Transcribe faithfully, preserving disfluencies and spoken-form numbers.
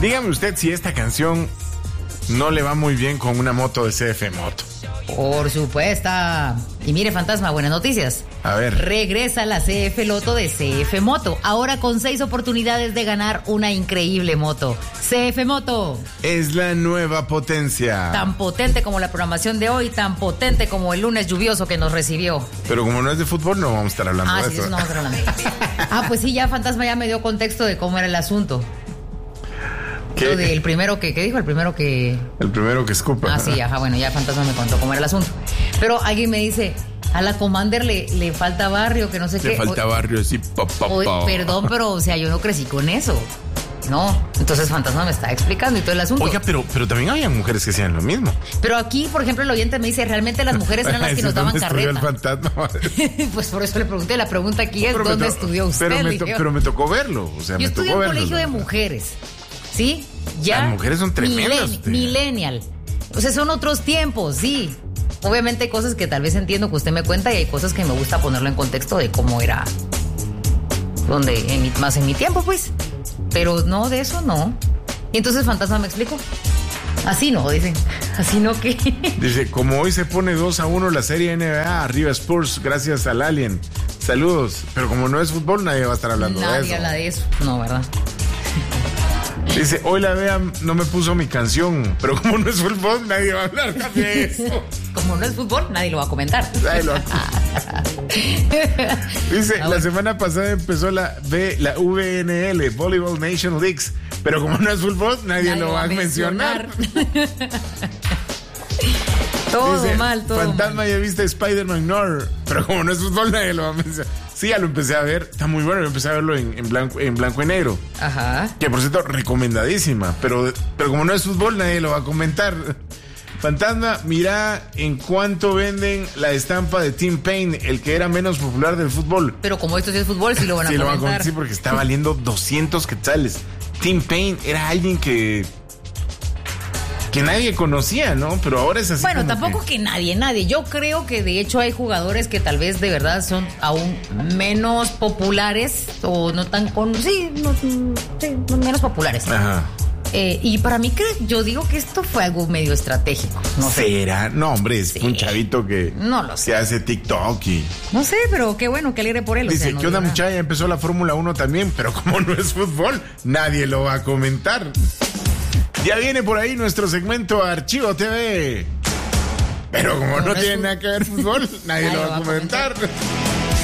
Dígame usted si esta canción no le va muy bien con una moto de C F Moto. Por supuesto. Y mire, Fantasma, buenas noticias. A ver. Regresa la C F Loto de C F Moto, ahora con seis oportunidades de ganar una increíble moto. C F Moto es la nueva potencia. Tan potente como la programación de hoy, tan potente como el lunes lluvioso que nos recibió. Pero como no es de fútbol, no vamos a estar hablando ah, de sí, eso. eso no vamos a estar hablando. Ah, pues sí, ya Fantasma ya me dio contexto de cómo era el asunto. ¿Qué? Lo del primero que, ¿qué dijo? El primero que... El primero que escupa. Ah, sí, ajá, bueno, ya Fantasma me contó cómo era el asunto. Pero alguien me dice, a la Commander le, le falta barrio, que no sé le qué. Le falta o, barrio, sí, pa, pa, o, pa. Perdón, pero, o sea, yo no crecí con eso. No, entonces Fantasma me está explicando y todo el asunto. Oiga, pero, pero también había mujeres que hacían lo mismo. Pero aquí, por ejemplo, el oyente me dice, realmente las mujeres eran las que nos daban carreta. El fantasma. Pues por eso le pregunté, la pregunta aquí es, pero ¿dónde to- estudió usted? Pero me, to- pero me tocó verlo, o sea, yo me estudié tocó en verlo. colegio de mujeres, ¿sí? Ya. Las mujeres son tremendas. Milen- millennial. O sea, son otros tiempos, sí. Obviamente hay cosas que tal vez entiendo que usted me cuenta y hay cosas que me gusta ponerlo en contexto de cómo era, donde en mi- más en mi tiempo, pues. Pero no, de eso no. Y entonces Fantasma me explicó. Así no, dicen. Así no, ¿qué? Dice, como hoy se pone dos a uno la serie N B A, arriba Spurs, gracias al Alien. Saludos. Pero como no es fútbol, nadie va a estar hablando Nadie de eso. habla de eso. No, ¿verdad? Dice, hoy la Bea no me puso mi canción, pero como no es fútbol, nadie va a hablar de eso. Como no es fútbol, nadie lo va a comentar. Nadie lo va a... Dice, Ah, la bueno. semana pasada empezó la B, la V N L, Volleyball Nation Leagues, pero como no es fútbol, nadie, Nadie lo va a mencionar. Todo Dice, mal, todo Fantasma, mal. ya viste Spider-Man Noir, pero como no es fútbol, nadie lo va a mencionar. Sí, ya lo empecé a ver, está muy bueno, yo empecé a verlo en, en, blanco, en blanco y negro. Ajá. Que por cierto, recomendadísima, pero, pero como no es fútbol, nadie lo va a comentar. Fantasma, mira en cuánto venden la estampa de Tim Payne, el que era menos popular del fútbol. Pero como esto sí es fútbol, sí lo van a Sí, lo van a comentar. comentar, sí, porque está valiendo doscientos quetzales. Tim Payne era alguien que... que nadie conocía, ¿no? Pero ahora es así. Bueno, como tampoco que... que nadie, nadie. Yo creo que de hecho hay jugadores que tal vez de verdad son aún menos populares o no tan con... Sí, no, sí, no, menos populares. Ajá. Eh, y para mí, que yo digo que esto fue algo medio estratégico. No sé. ¿Será? No, hombre, es Sí. un chavito que... No lo sé. que hace TikTok y... No sé, pero qué bueno, qué alegre por él. o Dice, sea, no ¿qué onda, digo nada. muchacha? Ya empezó la Fórmula uno también, pero como no es fútbol, nadie lo va a comentar. Ya viene por ahí nuestro segmento Archivo T V. Pero como No, no, no es tiene fut- nada que ver fútbol, nadie, Nadie lo va a comentar.